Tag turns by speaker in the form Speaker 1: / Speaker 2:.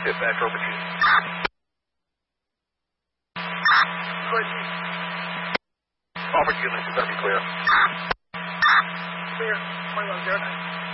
Speaker 1: Sit back over to you.
Speaker 2: Good.
Speaker 1: Offer units, you better be clear.
Speaker 2: Clear. 2109.